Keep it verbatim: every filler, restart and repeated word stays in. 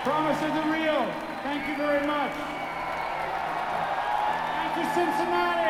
Promises are real. Thank you very much. Thank you, Cincinnati.